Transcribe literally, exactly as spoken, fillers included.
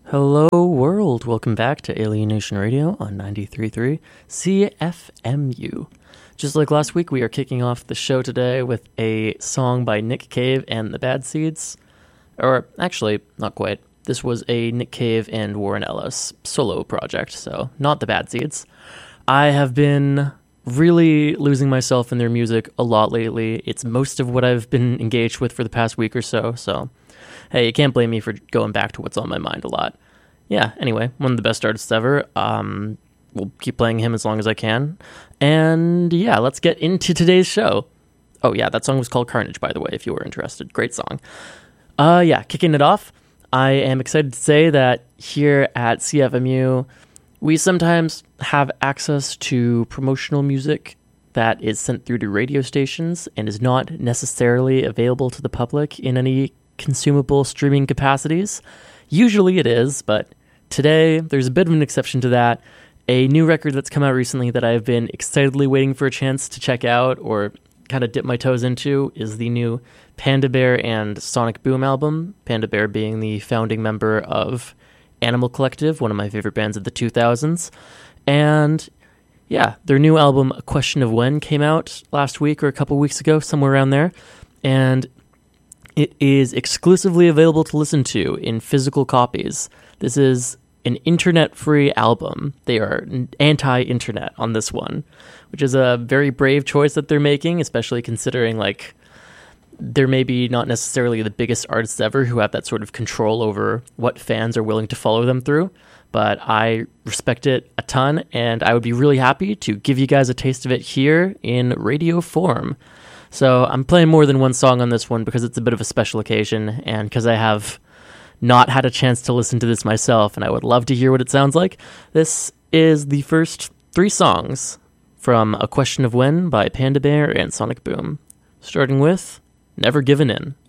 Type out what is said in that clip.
Hello, world. Welcome back to Alienation Radio on ninety-three point three C F M U. Just like last week, we are kicking off the show today with a song by Nick Cave and the Bad Seeds. Or, actually, not quite. This was a Nick Cave and Warren Ellis solo project, so not the Bad Seeds. I have been really losing myself in their music a lot lately. It's most of what I've been engaged with for the past week or so, so hey, you can't blame me for going back to what's on my mind a lot. Yeah, anyway, one of the best artists ever. Um, we'll keep playing him as long as I can. And yeah, let's get into today's show. Oh yeah, that song was called Carnage, by the way, if you were interested. Great song. Uh, yeah, kicking it off, I am excited to say that here at C F M U, we sometimes have access to promotional music that is sent through to radio stations and is not necessarily available to the public in any consumable streaming capacities. Usually it is, but today there's a bit of an exception to that. A new record that's come out recently that I've been excitedly waiting for a chance to check out or kind of dip my toes into is the new Panda Bear and Sonic Boom album. Panda Bear being the founding member of Animal Collective, one of my favorite bands of the two thousands. And yeah, their new album, A Question of When, came out last week or a couple weeks ago, somewhere around there. And it is exclusively available to listen to in physical copies. This is an internet-free album. They are anti-internet on this one, which is a very brave choice that they're making, especially considering, like, they're maybe not necessarily the biggest artists ever who have that sort of control over what fans are willing to follow them through. But I respect it a ton, and I would be really happy to give you guys a taste of it here in radio form. So I'm playing more than one song on this one because it's a bit of a special occasion and because I have not had a chance to listen to this myself and I would love to hear what it sounds like. This is the first three songs from A Question of When by Panda Bear and Sonic Boom, starting with Never Given In.